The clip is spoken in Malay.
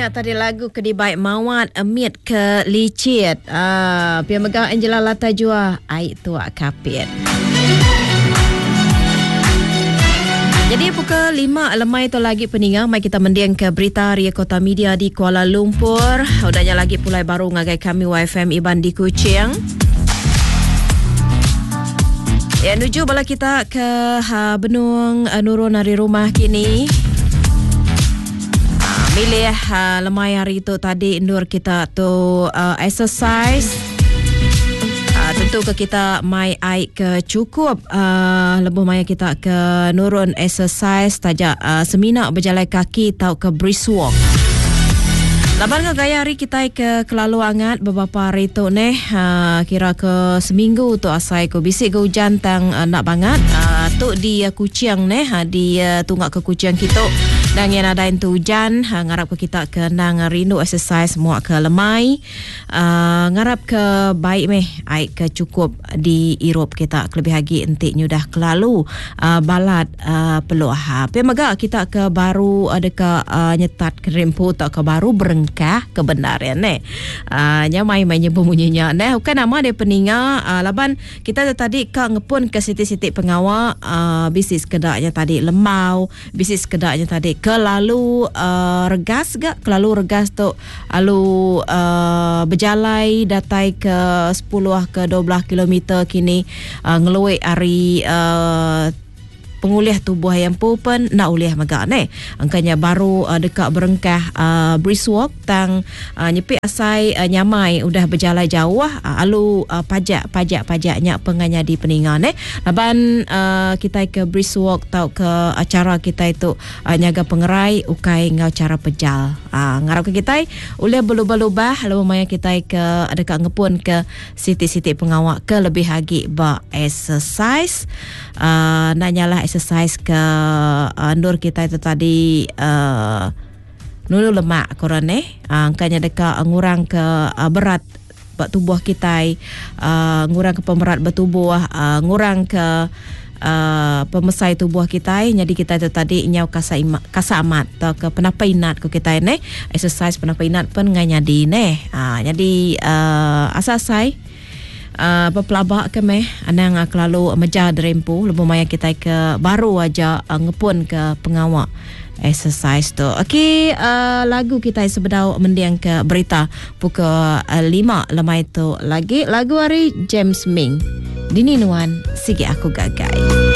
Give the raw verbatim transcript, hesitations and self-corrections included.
dengar tadi lagu Kedi Baik Mawat Amit ke Licit. Ah, Pia Megah Angela Lata Jua Aik Tuak Kapit. Jadi pukul lima lemai tu lagi peningah. Mai kita mendiang ke berita Ria Kota Media di Kuala Lumpur. Udahnya lagi pulai baru ngagai kami Y F M Iban di Kuching. Ya, nuju bala kita ke ha, Benung uh, Nurul dari rumah kini. Uh, milih uh, lemai hari tu tadi indur kita tu uh, exercise. Uh, tentu ke kita mai aik ke cukup uh, lebuh maya kita ke nurun exercise tajak uh, seminak berjalan kaki tau ke brisk walk. Laban ke gaya hari kita ke kelalu angat beberapa hari tu neh uh, kira ke seminggu tu asai ko bisik ke hujan tang uh, nak banget uh, tu di uh, Kuching neh uh, di uh, tunggak ke Kuching kita dan yang ada tu hujan uh, ngarap ke kita ke nang rindu exercise muak ke lemai uh, ngarap ke baik meh aik ke cukup di Europe kita lebih lagi entik nyudah kelalu uh, balat uh, peluah pe maga kita ke baru ada ke uh, nyetat ke rempo tak ke baru bereng kah kebenaran eh uh, nyamai main nyebut bunyinya nah bukan nama dia peninga uh, laban kita tadi kak ngepun ke siti-siti pengawal uh, bisnis kedaknya tadi lemau bisnis kedaknya tadi kelalu uh, regas gak kelalu regas tu lalu uh, berjalai datai ke sepuluh ke dua belas kilometer kini uh, ngeluik hari uh, pengulih tubuh yang pupen nak ulih maga ne angkanya baru uh, dekat berengkah uh, brisk walk tang uh, nyepi asai uh, nyamai udah berjalan jauh uh, alu uh, pajak pajak pajaknya penganya di peningan ne laban uh, kita ke brisk walk tau ke acara kita itu uh, nyaga pengerai ukai ngau cara pejal uh, ngarap ke kita ulih berubah-ubah lalu maya kita ke dekat ngepun ke siti-siti pengawak ke lebih lagi ba exercise uh, nak nyalah exercise ke uh, nur kita itu tadi uh, nulu lemak korang eh uh, angkanya dekat uh, ngurang ke uh, berat tubuh kita uh, ngurang ke pemerat bertubuh uh, ngurang ke Uh, pemesai tubuh kita jadi kita itu tadi nyau kasa ima, kasa amat atau ke penapa inat ko kita ne exercise penapa inat pun nganya di ne uh, jadi uh, asasai Uh, pelabak ke meh anang uh, kelalu meja derempu lebih maya kita ke baru aja uh, ngepun ke pengawak exercise tu. Okey, uh, lagu kita sebedau mendiang ke berita pukul uh, lima lemai tu lagi lagu hari James Ming Dini Nuan Sigi Aku Gagai.